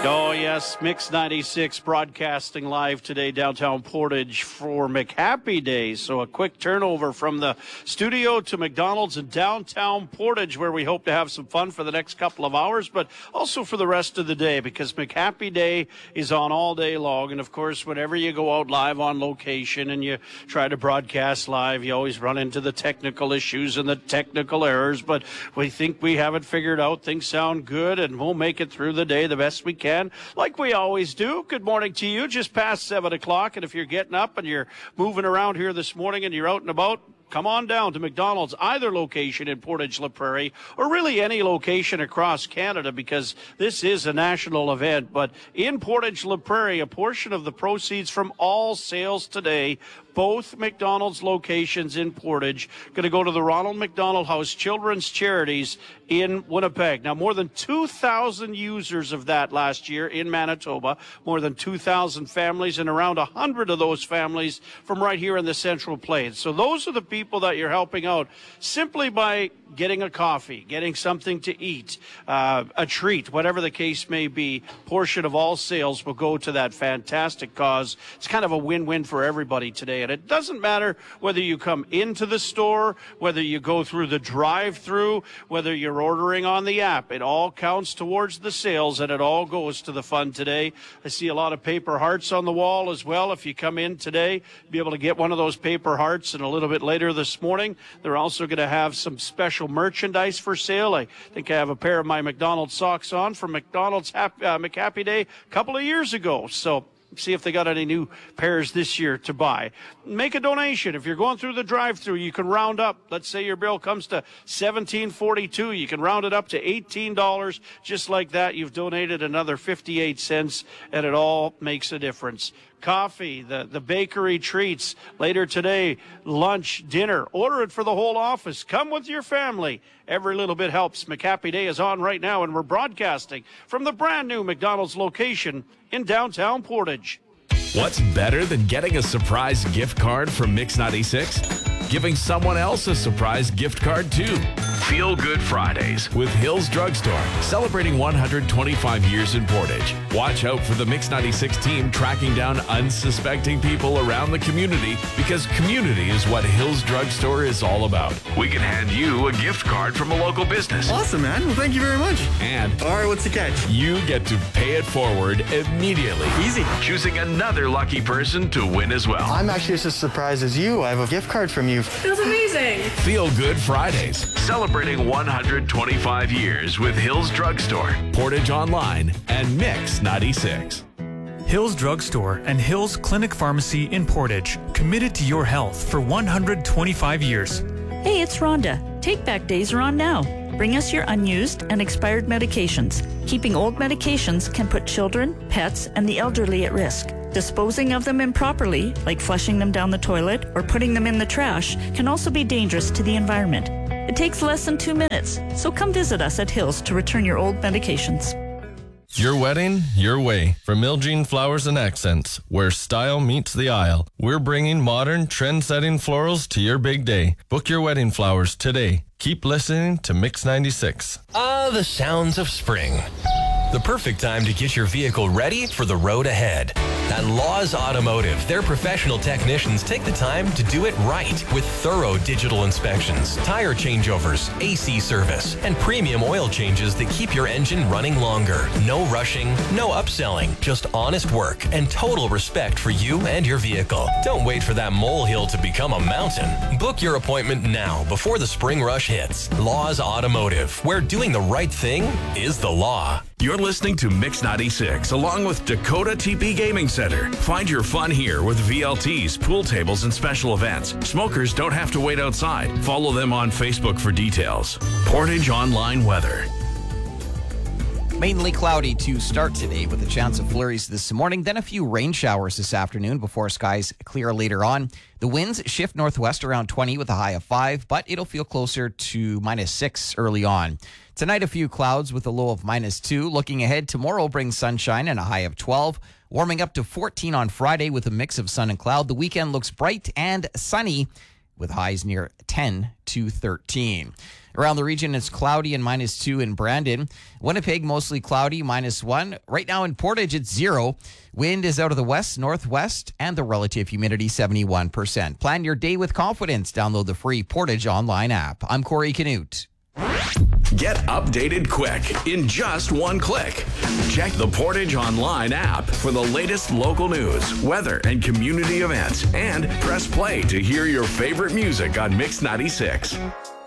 Oh, yes, Mix 96 broadcasting live today, downtown Portage for McHappy Day. So a quick turnover from the studio to McDonald's in downtown Portage, where we hope to have some fun for the next couple of hours, but also for the rest of the day, because McHappy Day is on all day long. And, of course, whenever you go out live on location and you try to broadcast live, you always run into the technical issues and the technical errors. But we think we have it figured out. Things sound good, and we'll make it through the day the best we can, like we always do. Good morning to you. Just past 7 o'clock, and if you're getting up and you're moving around here this morning and you're out and about, come on down to McDonald's, either location in Portage La Prairie, or really any location across Canada, because this is a national event. But in Portage La Prairie, a portion of the proceeds from all sales today, both McDonald's locations in Portage, going to go to the Ronald McDonald House Children's Charities in Winnipeg. Now, more than 2,000 users of that last year in Manitoba, more than 2,000 families, and around 100 of those families from right here in the Central Plains. So those are the people that you're helping out simply by getting a coffee, getting something to eat, a treat, whatever the case may be. Portion of all sales will go to that fantastic cause. It's kind of a win-win for everybody today. And it doesn't matter whether you come into the store, whether you go through the drive-through, whether you're ordering on the app. It all counts towards the sales, and it all goes to the fund today. I see a lot of paper hearts on the wall as well. If you come in today, be able to get one of those paper hearts. And a little bit later this morning, they're also going to have some special merchandise for sale. I think I have a pair of my McDonald's socks on from McDonald's McHappy Day a couple of years ago. So see if they got any new pairs this year to buy. Make a donation. If you're going through the drive-thru, you can round up. Let's say your bill comes to $17.42. You can round it up to $18. Just like that, you've donated another 58 cents, and it all makes a difference. Coffee, the bakery treats later today, lunch, dinner. Order it for the whole office. Come with your family. Every little bit helps. McHappy Day is on right now, and we're broadcasting from the brand new McDonald's location in downtown Portage. What's better than getting a surprise gift card from Mix 96? Giving someone else a surprise gift card too. Feel Good Fridays with Hills Drugstore, celebrating 125 years in Portage. Watch out for the Mix 96 team tracking down unsuspecting people around the community, because community is what Hills Drugstore is all about. We can hand you a gift card from a local business. Awesome, man. Well, thank you very much. And all right, what's the catch? You get to pay it forward immediately. Easy. Choosing another lucky person to win as well. I'm actually just as surprised as you. I have a gift card from you. Feels amazing. Feel Good Fridays, celebrating 125 years with Hills Drugstore, Portage Online, and Mix 96. Hills Drugstore and Hills Clinic Pharmacy in Portage, committed to your health for 125 years. Hey, it's Rhonda. Take Back days are on now. Bring us your unused and expired medications. Keeping old medications can put children, pets, and the elderly at risk. Disposing of them improperly, like flushing them down the toilet or putting them in the trash, can also be dangerous to the environment. It takes less than 2 minutes, so come visit us at Hills to return your old medications. Your wedding, your way. From Ilgene Flowers and Accents, where style meets the aisle. We're bringing modern, trend-setting florals to your big day. Book your wedding flowers today. Keep listening to Mix 96. The sounds of spring. The perfect time to get your vehicle ready for the road ahead. At Laws Automotive, their professional technicians take the time to do it right with thorough digital inspections, tire changeovers, AC service, and premium oil changes that keep your engine running longer. No rushing, no upselling, just honest work and total respect for you and your vehicle. Don't wait for that molehill to become a mountain. Book your appointment now before the spring rush hits. Laws Automotive, where doing the right thing is the law. You're listening to Mix 96 along with Dakota TP Gaming Center. Find your fun here with VLTs, pool tables, and special events. Smokers don't have to wait outside. Follow them on Facebook for details. Portage Online Weather. Mainly cloudy to start today with a chance of flurries this morning, then a few rain showers this afternoon before skies clear later on. The winds shift northwest around 20 with a high of 5, but it'll feel closer to -6 early on. Tonight, a few clouds with a low of -2. Looking ahead, tomorrow brings sunshine and a high of 12. Warming up to 14 on Friday with a mix of sun and cloud. The weekend looks bright and sunny with highs near 10 to 13. Around the region, it's cloudy and -2 in Brandon. Winnipeg, mostly cloudy, -1. Right now in Portage, it's 0. Wind is out of the west, northwest, and the relative humidity 71%. Plan your day with confidence. Download the free Portage online app. I'm Corey Canute. Get updated quick in just one click. Check the Portage Online app for the latest local news, weather, and community events. And press play to hear your favorite music on Mix 96.